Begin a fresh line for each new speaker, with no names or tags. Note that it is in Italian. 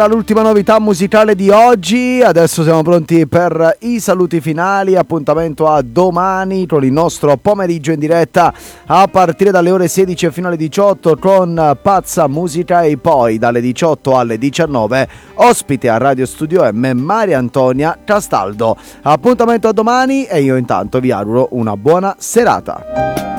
L'ultima novità musicale di oggi. Adesso siamo pronti per i saluti finali. Appuntamento a domani con il nostro pomeriggio in diretta a partire dalle ore 16 fino alle 18 con Pazza Musica, e poi dalle 18 alle 19 ospite a Radio Studio M Maria Antonia Castaldo. Appuntamento a domani, e io intanto vi auguro una buona serata.